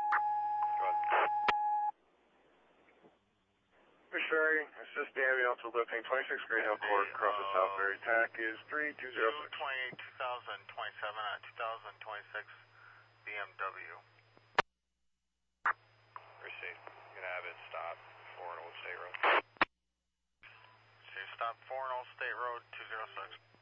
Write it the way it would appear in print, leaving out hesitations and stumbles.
Go ahead. Sherry, assist the ambulance with lifting 26 Great Hill Court, crosses Southbury. TAC is 3206. 2027 at 2026 BMW. Receipt. You're going to have it stop 4 Old State Road. So you stop 4 Old State Road, 206.